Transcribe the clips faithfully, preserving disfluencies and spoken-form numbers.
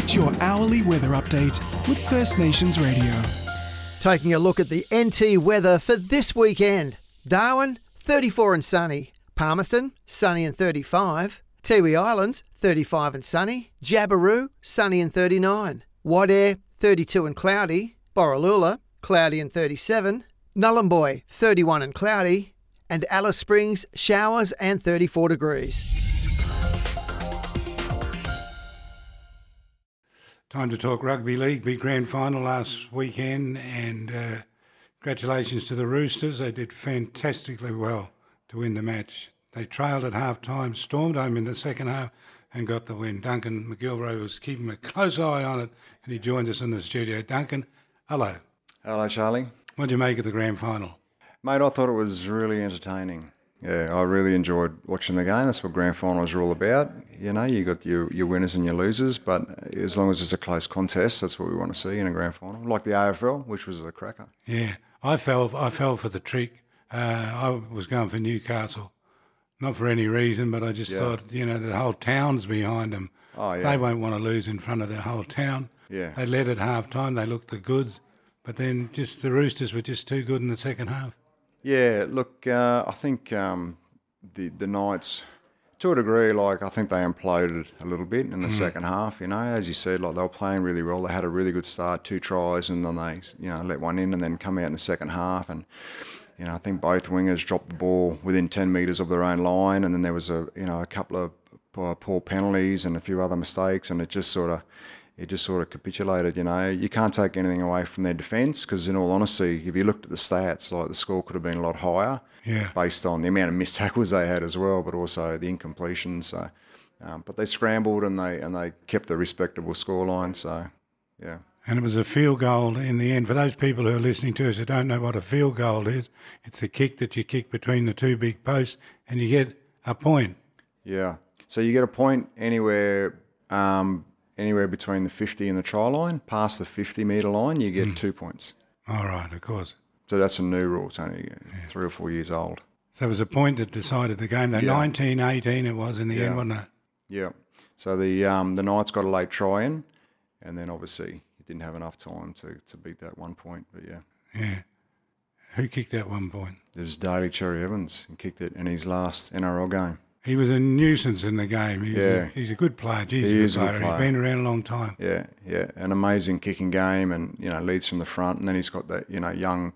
Get your hourly weather update with First Nations Radio. Taking a look at the N T weather for this weekend. Darwin, thirty-four and sunny. Palmerston, sunny and thirty-five. Tiwi Islands, thirty-five and sunny. Jabiru, sunny and thirty-nine. Wadair, thirty-two and cloudy. Borroloola, cloudy and thirty-seven. Nhulunbuy, thirty-one and cloudy. And Alice Springs, showers and thirty-four degrees. Time to talk rugby league. Big grand final last weekend, and uh, congratulations to the Roosters. They did fantastically well to win the match. They trailed at half-time, stormed home in the second half and got the win. Duncan McGilvray was keeping a close eye on it, and he joined us in the studio. Duncan, hello. Hello, Charlie. What did you make of the grand final? Mate, I thought it was really entertaining. Yeah, I really enjoyed watching the game. That's what grand finals are all about. You know, you got your, your winners and your losers, but as long as it's a close contest, that's what we want to see in a grand final. Like the A F L, which was a cracker. Yeah, I fell I fell for the trick. Uh, I was going for Newcastle. Not for any reason, but I just yeah. thought, you know, the whole town's behind them. Oh, yeah. They won't want to lose in front of their whole town. Yeah. They led at half-time, they looked the goods, but then just the Roosters were just too good in the second half. Yeah, look, uh, I think um, the the Knights, to a degree, like I think they imploded a little bit in the mm. second half. You know, as you said, like they were playing really well. They had a really good start, two tries, and then they, you know, let one in, and then come out in the second half. And you know, I think both wingers dropped the ball within ten metres of their own line, and then there was a, you know, a couple of poor, poor penalties and a few other mistakes, and it just sort of. It just sort of capitulated, you know. You can't take anything away from their defence because, in all honesty, if you looked at the stats, like the score could have been a lot higher yeah. based on the amount of missed tackles they had as well, but also the incompletion. So, um, but they scrambled and they and they kept a respectable scoreline. So, yeah. And it was a field goal in the end. For those people who are listening to us who don't know what a field goal is, it's a kick that you kick between the two big posts and you get a point. Yeah. So you get a point anywhere. Um, Anywhere between the fifty and the try line, past the fifty metre line, you get mm. two points. All right, of course. So that's a new rule. It's only yeah. three or four years old. So it was a point that decided the game. Though yeah. nineteen eighteen it was in the yeah. end, wasn't it? Yeah. So the um, the Knights got a late try in, and then obviously he didn't have enough time to, to beat that one point. But yeah. Yeah. Who kicked that one point? It was Daly Cherry Evans. He kicked it in his last N R L game. He was a nuisance in the game. He's, yeah. a, he's a good player. Jeez, he he's is a good a good player. player. He's been around a long time. Yeah, yeah. An amazing kicking game and, you know, leads from the front. And then he's got that, you know, young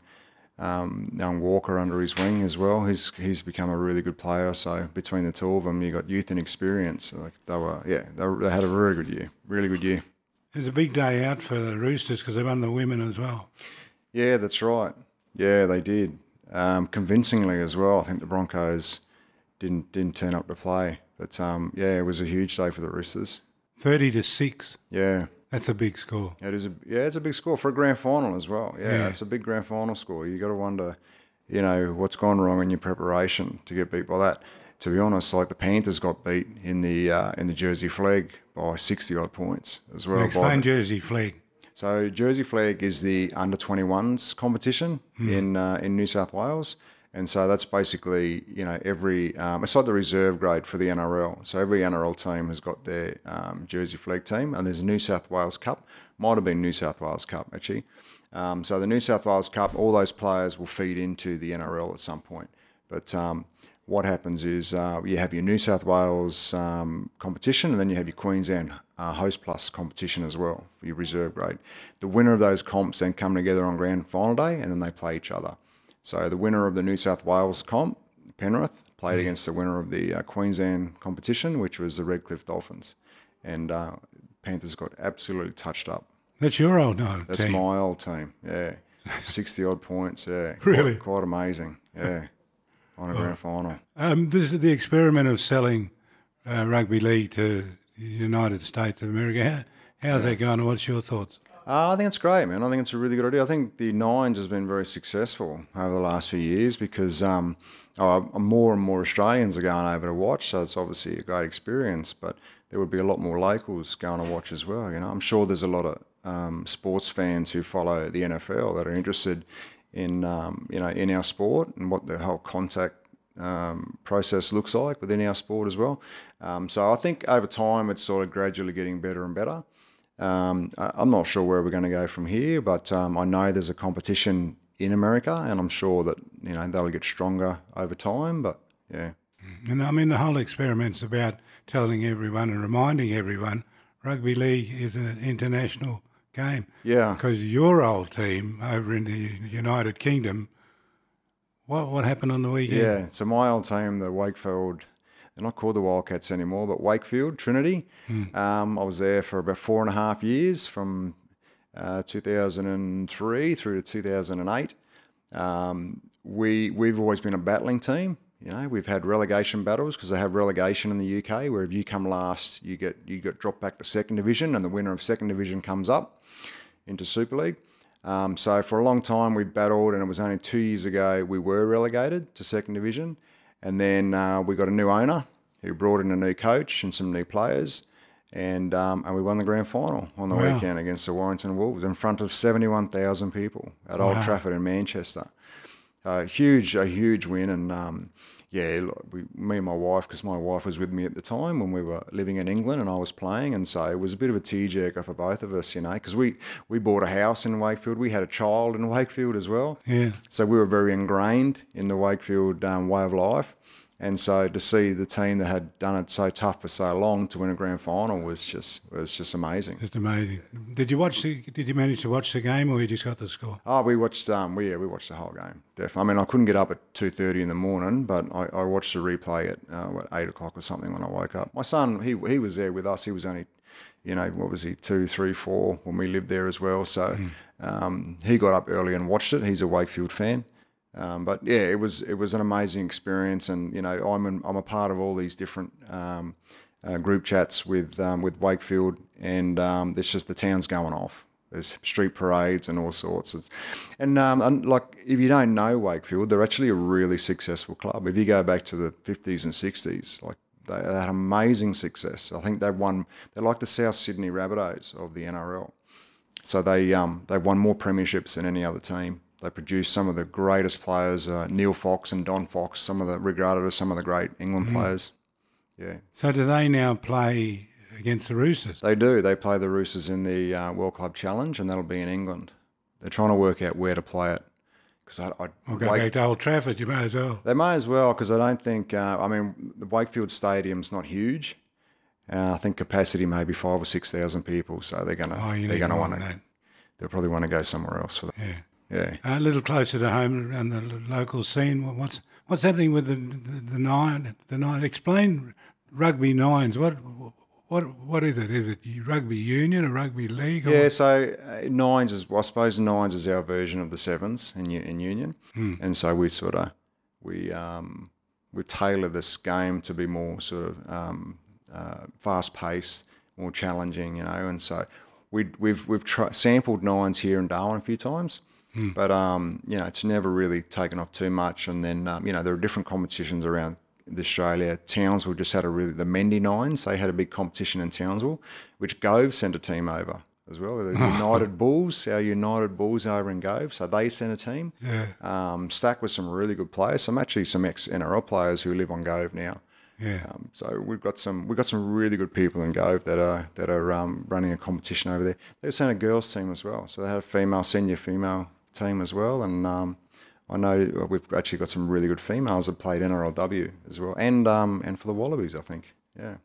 um, young Walker under his wing as well. He's he's become a really good player. So between the two of them, you got youth and experience. Like they were, yeah, they, were, they had a very good year, really good year. It was a big day out for the Roosters because they won the women as well. Yeah, that's right. Yeah, they did. Um, convincingly as well. I think the Broncos didn't didn't turn up to play. But, um, yeah, it was a huge day for the Roosters. thirty to six. Yeah. That's a big score. It is a, yeah, it's a big score for a grand final as well. Yeah, yeah. It's a big grand final score. You got to wonder, you know, what's gone wrong in your preparation to get beat by that. To be honest, like the Panthers got beat in the uh, in the Jersey Flag by sixty-odd points as well. Explain the, Jersey Flag. So Jersey Flag is the under twenty-ones competition hmm. in uh, in New South Wales. And so that's basically, you know, every, um, it's like the reserve grade for the N R L. So every N R L team has got their um, Jersey Flag team, and there's a New South Wales Cup. Might have been New South Wales Cup, actually. Um, so the New South Wales Cup, all those players will feed into the N R L at some point. But um, what happens is uh, you have your New South Wales um, competition, and then you have your Queensland uh, Host Plus competition as well for your reserve grade. The winner of those comps then come together on grand final day, and then they play each other. So the winner of the New South Wales comp, Penrith, played against the winner of the uh, Queensland competition, which was the Redcliffe Dolphins. And uh, Panthers got absolutely touched up. That's your old no, That's team. my old team, yeah. sixty-odd points, yeah. Really? Quite, quite amazing, yeah, on a oh. grand final. Um, this is the experiment of selling uh, rugby league to the United States of America. How, how's yeah. that going, and what's your thoughts? Uh, I think it's great, man. I think it's a really good idea. I think the Nines has been very successful over the last few years because um, oh, more and more Australians are going over to watch, so it's obviously a great experience, but there would be a lot more locals going to watch as well. You know, I'm sure there's a lot of um, sports fans who follow the N F L that are interested in, um, you know, in our sport and what the whole contact um, process looks like within our sport as well. Um, so I think over time it's sort of gradually getting better and better. Um, I, I'm not sure where we're going to go from here, but um, I know there's a competition in America, and I'm sure that, you know, they'll get stronger over time. But yeah, and I mean the whole experiment's about telling everyone and reminding everyone rugby league is an international game. Yeah. Because your old team over in the United Kingdom, what what happened on the weekend? Yeah, so my old team, the Wakefield, they're not called the Wildcats anymore, but Wakefield, Trinity. Mm. Um, I was there for about four and a half years, from uh, two thousand three through to two thousand eight. Um, we, we've always been a battling team. You know, we've had relegation battles because they have relegation in the U K, where if you come last, you get you get dropped back to second division, and the winner of second division comes up into Super League. Um, so for a long time we battled, and it was only two years ago we were relegated to second division, and then uh, we got a new owner who brought in a new coach and some new players, and um, and we won the grand final on the wow. weekend against the Warrington Wolves in front of seventy-one thousand people at wow. Old Trafford in Manchester. A huge, a huge win, and um, yeah, we, me and my wife, because my wife was with me at the time when we were living in England and I was playing, and so it was a bit of a tearjerker for both of us, you know, because we, we bought a house in Wakefield, we had a child in Wakefield as well, yeah. So we were very ingrained in the Wakefield um, way of life. And so to see the team that had done it so tough for so long to win a grand final was just was just amazing. Just amazing. Did you watch the? Did you manage to watch the game, or you just got the score? Oh, we watched. Um, we yeah, we watched the whole game. Definitely. I mean, I couldn't get up at two thirty in the morning, but I, I watched the replay at uh, what, eight o'clock or something when I woke up. My son, he he was there with us. He was only, you know, what was he, two, three, four when we lived there as well. So mm. um, he got up early and watched it. He's a Wakefield fan. Um, but yeah, it was it was an amazing experience, and you know I'm an, I'm a part of all these different um, uh, group chats with um, with Wakefield, and um, there's just the town's going off. There's street parades and all sorts of, and, um, and like if you don't know Wakefield, they're actually a really successful club. If you go back to the fifties and sixties, like they, they had amazing success. I think they won. They're like the South Sydney Rabbitohs of the N R L, so they um, they won more premierships than any other team. They produced some of the greatest players, uh, Neil Fox and Don Fox, some of the regarded as some of the great England mm. players. Yeah. So do they now play against the Roosters? They do. They play the Roosters in the uh, World Club Challenge, and that'll be in England. They're trying to work out where to play it. Because I, I I'll go Wake, back to Old Trafford. You may as well. They may as well, because I don't think. Uh, I mean, the Wakefield Stadium's not huge. Uh, I think capacity maybe five or six thousand people. So they're gonna. Oh, they're gonna want to. They'll probably want to go somewhere else for that. Yeah. Yeah. Uh, a little closer to home around the local scene. What's what's happening with the the, the nine? The nine. Explain rugby nines. What what what is it? Is it rugby union or rugby league? Or yeah. So uh, nines is. Well, I suppose nines is our version of the sevens in in union, hmm. and so we sort of we um we tailor this game to be more sort of um, uh, fast paced, more challenging, you know, and so we we've we've tri- sampled nines here in Darwin a few times. Hmm. But, um, you know, it's never really taken off too much. And then, um, you know, there are different competitions around Australia. Townsville just had a really, the Mendy Nines, they had a big competition in Townsville, which Gove sent a team over as well. The United Bulls, our United Bulls over in Gove. So they sent a team. Yeah. Um, stacked with some really good players. Some actually some ex-N R L players who live on Gove now. Yeah. Um, so we've got some we've got some really good people in Gove that are that are um, running a competition over there. They sent a girls team as well. So they had a female, senior female team as well, and um, I know we've actually got some really good females that played N R L W as well, and um, and for the Wallabies, I think. Yeah.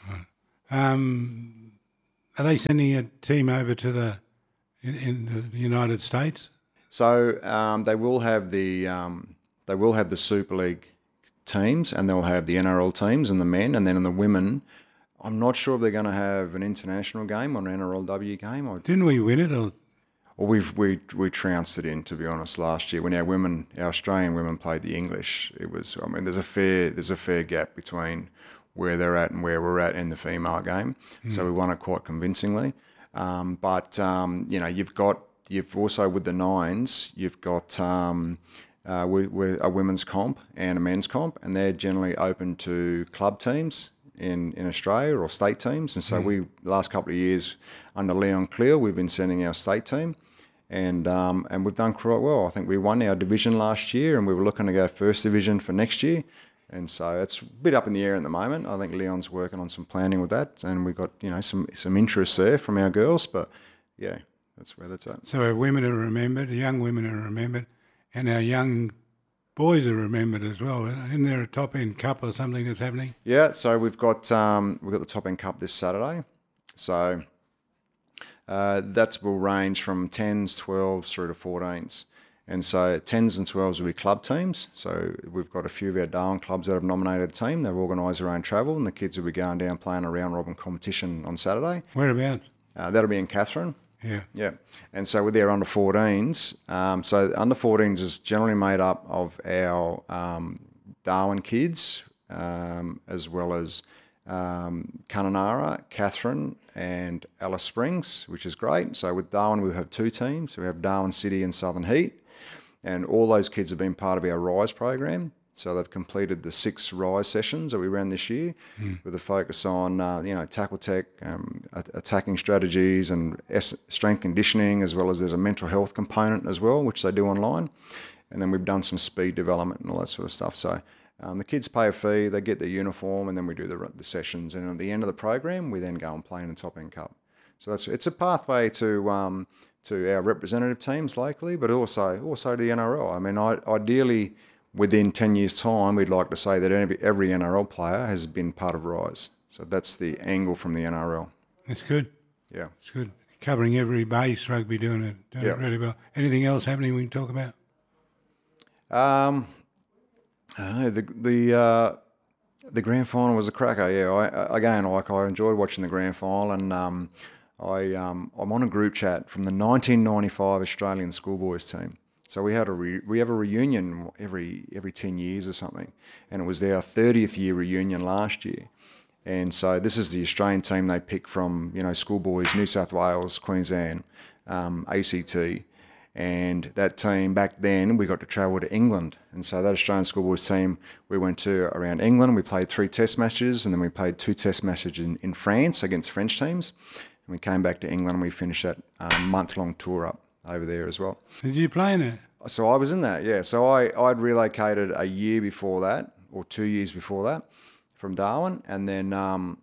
Um, are they sending a team over to the in, in the United States? So um, they will have the um, they will have the Super League teams, and they'll have the N R L teams and the men, and then in the women, I'm not sure if they're going to have an international game or an N R L W game. Or didn't we win it? Or Well, we've we we trounced it in, to be honest. Last year, when our women, our Australian women, played the English, it was. I mean, there's a fair there's a fair gap between where they're at and where we're at in the female game. Mm. So we won it quite convincingly. Um, but um, you know, you've got you've also with the nines, you've got um, uh, we, we're a women's comp and a men's comp, and they're generally open to club teams in, in Australia or state teams. And so mm. we, the last couple of years under Leon Clear, we've been sending our state team. And um, and we've done quite well. I think we won our division last year, and we were looking to go first division for next year. And so it's a bit up in the air at the moment. I think Leon's working on some planning with that, and we've got, you know, some, some interest there from our girls. But, yeah, that's where that's at. So our women are remembered, young women are remembered, and our young boys are remembered as well. Isn't there a top end cup or something that's happening? Yeah, so we've got um, we've got the top end cup this Saturday. So uh, that will range from tens, twelves through to fourteens. And so tens and twelves will be club teams. So we've got a few of our Darwin clubs that have nominated a team. They've organised their own travel, and the kids will be going down playing a round robin competition on Saturday. Whereabouts? Uh, that'll be in Katherine. Yeah. Yeah. And so with their under fourteens, um, so under fourteens is generally made up of our um, Darwin kids, um, as well as um, Kununurra, Katherine and Alice Springs, which is great. So with Darwin, we have two teams. So we have Darwin City and Southern Heat. And all those kids have been part of our RISE program. So they've completed the six RISE sessions that we ran this year mm. with a focus on, uh, you know, tackle tech, um, attacking strategies and strength conditioning, as well as there's a mental health component as well, which they do online. And then we've done some speed development and all that sort of stuff. So um, the kids pay a fee, they get their uniform, and then we do the, the sessions. And at the end of the program, we then go and play in the Top End Cup. So that's it's a pathway to um, to our representative teams locally, but also also to the N R L. I mean, I, ideally, within ten years' time, we'd like to say that every, every N R L player has been part of RISE. So that's the angle from the N R L. That's good. Yeah. It's good. Covering every base, rugby, doing it, doing yeah. it really well. Anything else happening we can talk about? Um, I don't know. The the uh, the grand final was a cracker. Yeah. I, again, like I enjoyed watching the grand final, and um, I um, I'm on a group chat from the nineteen ninety-five Australian schoolboys team. So we had a re- we have a reunion every every ten years or something, and it was their thirtieth year reunion last year. And so this is the Australian team they picked from, you know, schoolboys, New South Wales, Queensland, um, A C T. And that team back then, we got to travel to England. And so that Australian schoolboys team, we went to around England. We played three test matches, and then we played two test matches in, in France against French teams. And we came back to England, and we finished that um, month-long tour up over there as well. Did you play in it? So I was in that, yeah. So I, I'd relocated a year before that, or two years before that, from Darwin. And then um,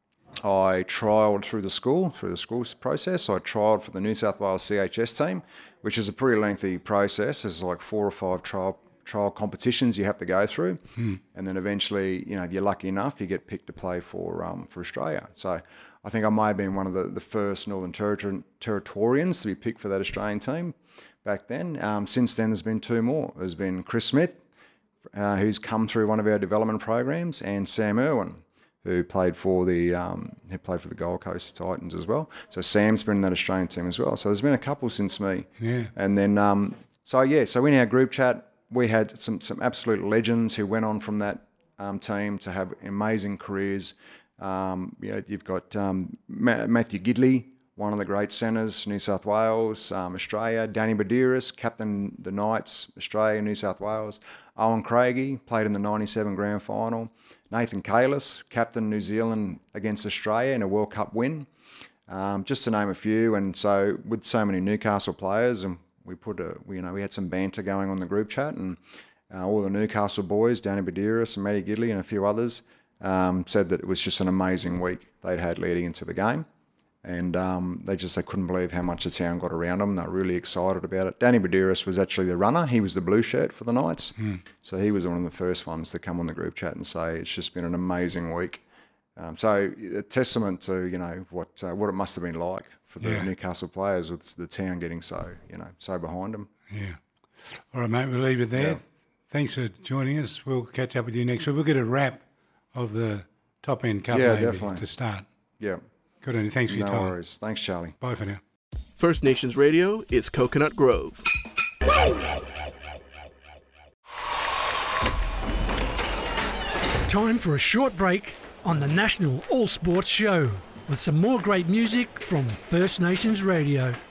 I trialled through the school, through the school process. So I trialled for the New South Wales C H S team, which is a pretty lengthy process. There's like four or five trial trial competitions you have to go through. Hmm. And then eventually, you know, if you're lucky enough, you get picked to play for um, for Australia. So I think I may have been one of the, the first Northern Territor- Territorians to be picked for that Australian team back then. Um, since then, there's been two more. There's been Chris Smith, uh, who's come through one of our development programs, and Sam Irwin, who played for the um, who played for the Gold Coast Titans as well. So Sam's been in that Australian team as well. So there's been a couple since me. Yeah. And then, um, so yeah, so in our group chat, we had some some absolute legends who went on from that um, team to have amazing careers. Um, you know, you've got um, Ma- Matthew Gidley, one of the great centres, New South Wales, um, Australia. Danny Badiris, captain the Knights, Australia, New South Wales. Owen Craigie played in the ninety-seven grand final. Nathan Kalis, captain New Zealand against Australia in a World Cup win. Um, just to name a few. And so with so many Newcastle players, and we put a, we, you know, we had some banter going on the group chat, and uh, all the Newcastle boys, Danny Badiris and Matty Gidley and a few others, um, said that it was just an amazing week they'd had leading into the game. And um, they just they couldn't believe how much the town got around them. They were really excited about it. Danny Badiris was actually the runner. He was the blue shirt for the Knights. Mm. So he was one of the first ones to come on the group chat and say it's just been an amazing week. Um, so a testament to, you know, what uh, what it must have been like for the yeah. Newcastle players with the town getting so, you know, so behind them. Yeah. All right, mate, we'll leave it there. Yeah. Thanks for joining us. We'll catch up with you next week. We'll get a wrap of the Top End Cup yeah, maybe definitely. to start. Yeah. Good on you. Thanks for your no time. No worries. Thanks, Charlie. Bye for now. First Nations Radio is Coconut Grove. Time for a short break on the National All Sports Show with some more great music from First Nations Radio.